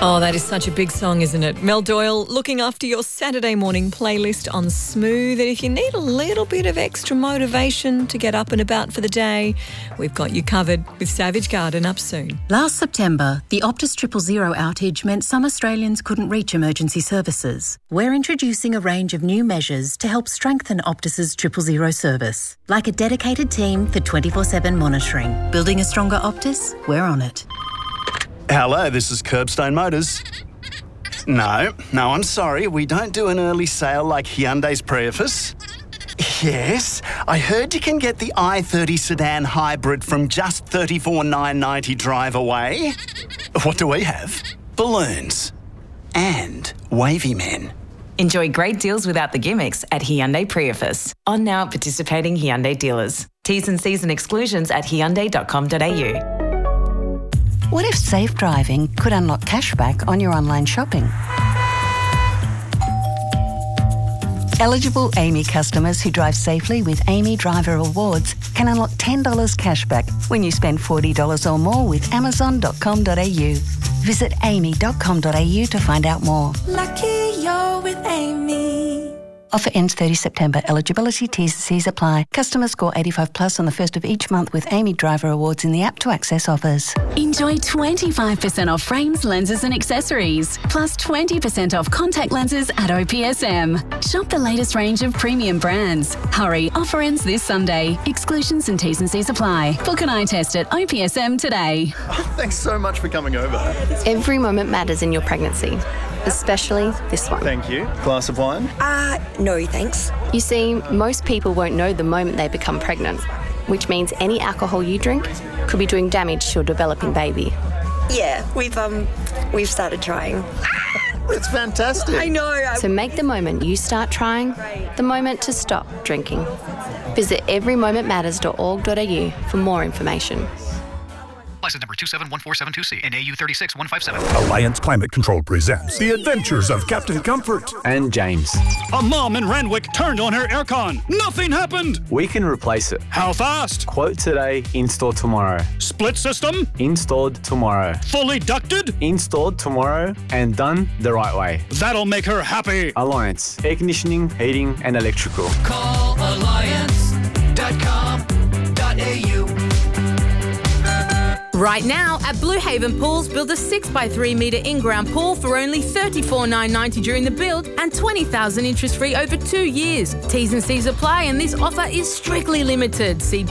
Oh, that is such a big song, isn't it? Mel Doyle looking after your Saturday morning playlist on Smooth. And if you need a little bit of extra motivation to get up and about for the day, we've got you covered with Savage Garden up soon. Last September, the Optus 000 outage meant some Australians couldn't reach emergency services. We're introducing a range of new measures to help strengthen Optus's 000 service, like a dedicated team for 24/7 monitoring. Building a stronger Optus? We're on it. Hello, this is Curbstone Motors. No, I'm sorry. We don't do an early sale like Hyundai's Prius. Yes, I heard you can get the i30 sedan hybrid from just $34,990 drive away. What do we have? Balloons. And wavy men. Enjoy great deals without the gimmicks at Hyundai Prius. On now at participating Hyundai dealers. T's and C's and exclusions at hyundai.com.au. What if safe driving could unlock cashback on your online shopping? Eligible AAMI customers who drive safely with AAMI Driver Rewards can unlock $10 cashback when you spend $40 or more with Amazon.com.au. Visit aami.com.au to find out more. Lucky you're with AAMI. Offer ends 30 September. Eligibility, T's and C's apply. Customers score 85 plus on the first of each month with AAMI Driver Awards in the app to access offers. Enjoy 25% off frames, lenses and accessories, plus 20% off contact lenses at OPSM. Shop the latest range of premium brands. Hurry, offer ends this Sunday. Exclusions and T's and C's apply. Book an eye test at OPSM today. Thanks so much for coming over. Every moment matters in your pregnancy, especially this one. Thank you. Glass of wine? No, thanks. You see, most people won't know the moment they become pregnant, which means any alcohol you drink could be doing damage to your developing baby. Yeah, we've started trying. That's fantastic. I know. So make the moment you start trying the moment to stop drinking. Visit everymomentmatters.org.au for more information. License number 2714726C and AU 36157. Alliance Climate Control presents The Adventures of Captain Comfort and James. A mom in Randwick turned on her aircon. Nothing happened. We can replace it. How fast? Quote today, install tomorrow. Split system? Installed tomorrow. Fully ducted? Installed tomorrow and done the right way. That'll make her happy. Alliance. Air conditioning, heating and electrical. Call alliance.com.au. Right now, at Blue Haven Pools, build a 6x3 metre in-ground pool for only $34,990 during the build and $20,000 interest-free over 2 years. T's and C's apply and this offer is strictly limited. See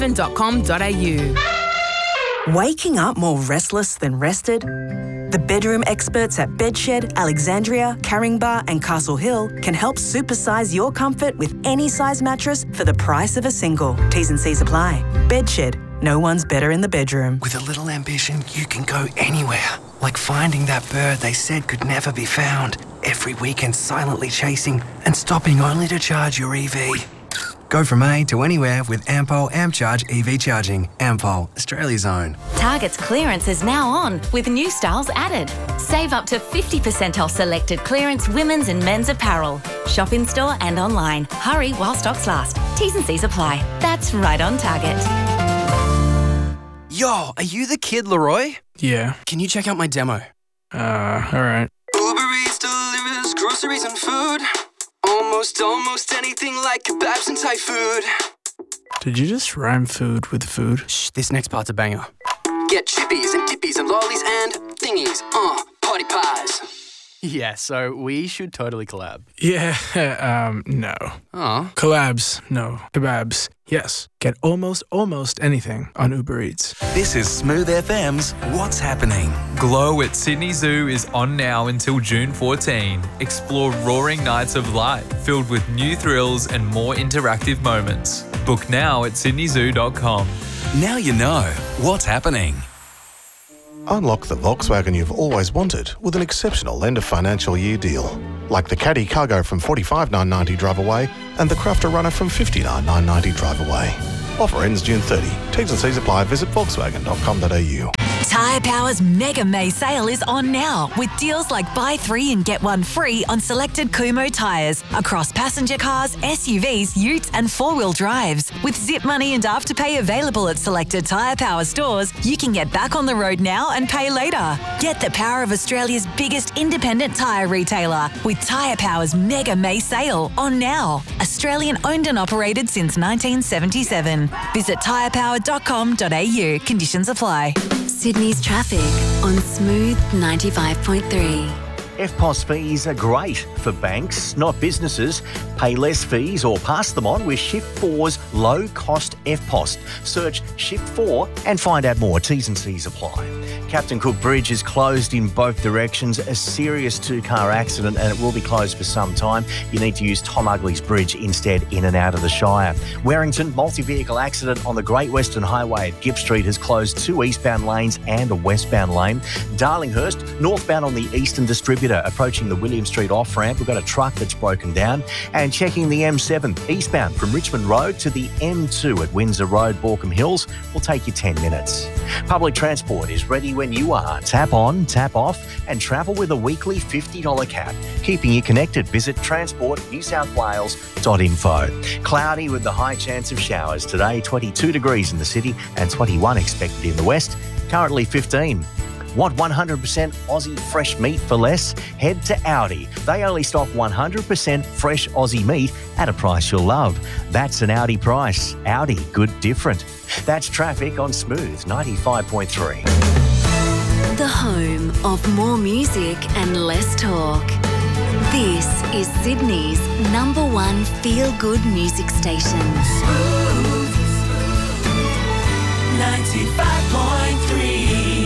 bluehaven.com.au. Waking up more restless than rested? The bedroom experts at Bedshed, Alexandria, Caringbah and Castle Hill can help supersize your comfort with any size mattress for the price of a single. T's and C's apply. Bedshed. No one's better in the bedroom. With a little ambition, you can go anywhere. Like finding that bird they said could never be found. Every weekend silently chasing and stopping only to charge your EV. Go from A to anywhere with Ampol AmpCharge EV charging. Ampol, Australia's own. Target's clearance is now on with new styles added. Save up to 50% off selected clearance women's and men's apparel. Shop in store and online. Hurry while stocks last. T's and C's apply. That's right on Target. Yo, are you the kid, Leroy? Yeah. Can you check out my demo? Alright. Uber Eats delivers groceries and food. Almost anything like kebabs and Thai food. Did you just rhyme food with food? Shh, this next part's a banger. Get chippies and dippies and lollies and thingies. Party pies. Yeah, so we should totally collab. Yeah, no. Oh. Collabs, no. Kebabs, yes. Get almost anything on Uber Eats. This is Smooth FM's What's Happening. Glow at Sydney Zoo is on now until June 14. Explore roaring nights of light filled with new thrills and more interactive moments. Book now at sydneyzoo.com. Now you know what's happening. Unlock the Volkswagen you've always wanted with an exceptional end of financial year deal. Like the Caddy Cargo from $45,990 drive away and the Crafter Runner from $59,990 drive away. Offer ends June 30. T's and C's apply. Visit volkswagen.com.au. Tyre Power's Mega May sale is on now with deals like buy 3 and get 1 free on selected Kumho tyres across passenger cars, SUVs, utes and 4-wheel drives. With Zip Money and Afterpay available at selected Tyre Power stores, you can get back on the road now and pay later. Get the power of Australia's biggest independent tyre retailer with Tyre Power's Mega May sale on now. Australian owned and operated since 1977. Visit tyrepower.com.au. Conditions apply. Sydney's traffic on Smooth 95.3. EFTPOS fees are great for banks, not businesses. Pay less fees or pass them on with Shift4's low-cost EFTPOS. Search Shift4 and find out more. T's and C's apply. Captain Cook Bridge is closed in both directions. A serious 2-car accident and it will be closed for some time. You need to use Tom Ugley's Bridge instead in and out of the Shire. Warrington, multi-vehicle accident on the Great Western Highway at Gipp Street has closed 2 eastbound lanes and a westbound lane. Darlinghurst, northbound on the Eastern Distributor, approaching the William Street off-ramp. We've got a truck that's broken down. And checking the M7 eastbound from Richmond Road to the M2 at Windsor Road, Borkham Hills will take you 10 minutes. Public transport is ready when you are. Tap on, tap off and travel with a weekly $50 cap. Keeping you connected, visit transportnewsouthwales.info. Cloudy with the high chance of showers today, 22 degrees in the city and 21 expected in the west. Currently 15. Want 100% Aussie fresh meat for less? Head to Audi. They only stock 100% fresh Aussie meat at a price you'll love. That's an Audi price. Audi, good different. That's traffic on Smooth 95.3. The home of more music and less talk. This is Sydney's #1 feel-good music station. Smooth 95.3.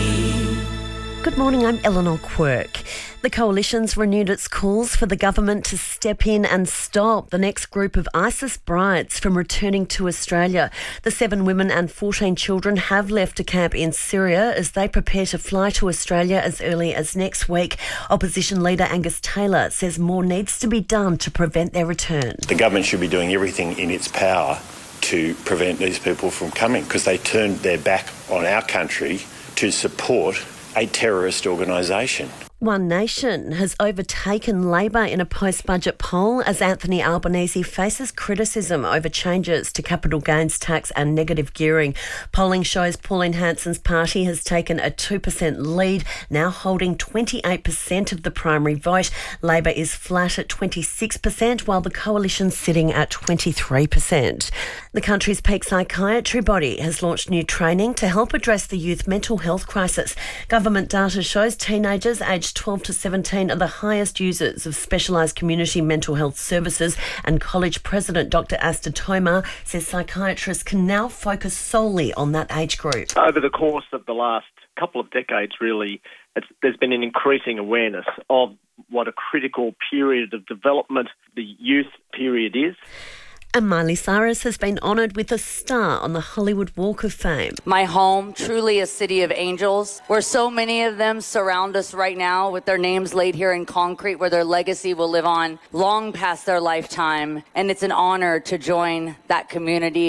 Good morning, I'm Eleanor Quirk. The Coalition's renewed its calls for the government to step in and stop the next group of ISIS brides from returning to Australia. The 7 women and 14 children have left a camp in Syria as they prepare to fly to Australia as early as next week. Opposition leader Angus Taylor says more needs to be done to prevent their return. The government should be doing everything in its power to prevent these people from coming because they turned their back on our country to support a terrorist organisation. One Nation has overtaken Labor in a post-budget poll as Anthony Albanese faces criticism over changes to capital gains tax and negative gearing. Polling shows Pauline Hanson's party has taken a 2% lead, now holding 28% of the primary vote. Labor is flat at 26%, while the Coalition's sitting at 23%. The country's peak psychiatry body has launched new training to help address the youth mental health crisis. Government data shows teenagers aged 12 to 17 are the highest users of specialised community mental health services, and college president Dr Asta Tomar says psychiatrists can now focus solely on that age group. Over the course of the last couple of decades, really, there's been an increasing awareness of what a critical period of development the youth period is. And Miley Cyrus has been honoured with a star on the Hollywood Walk of Fame. My home, truly a city of angels, where so many of them surround us right now with their names laid here in concrete, where their legacy will live on long past their lifetime. And it's an honour to join that community.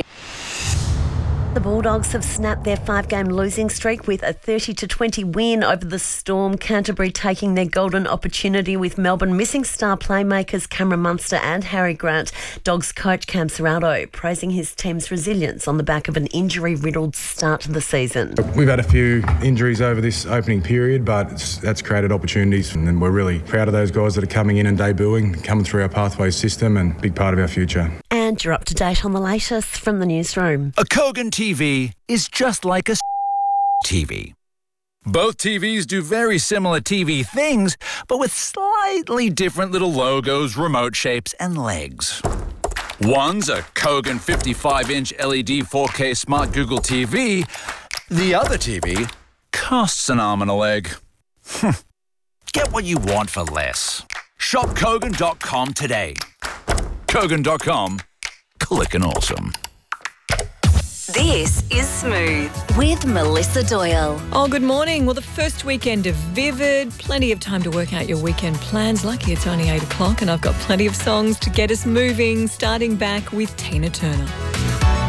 The Bulldogs have snapped their 5-game losing streak with a 30-20 win over the Storm. Canterbury taking their golden opportunity with Melbourne missing star playmakers Cameron Munster and Harry Grant. Dogs coach Cam Serrato praising his team's resilience on the back of an injury-riddled start to the season. We've had a few injuries over this opening period, but that's created opportunities, and we're really proud of those guys that are coming in and debuting, coming through our pathway system, and a big part of our future. And you're up to date on the latest from the newsroom. A Kogan TV is just like a TV. Both TVs do very similar TV things, but with slightly different little logos, remote shapes, and legs. One's a Kogan 55-inch LED 4K Smart Google TV. The other TV costs an arm and a leg. Get what you want for less. Shop Kogan.com today. Kogan.com. Clickin' awesome. This is Smooth with Melissa Doyle. Oh, good morning. Well, the first weekend of Vivid. Plenty of time to work out your weekend plans. Lucky it's only 8 o'clock and I've got plenty of songs to get us moving, starting back with Tina Turner.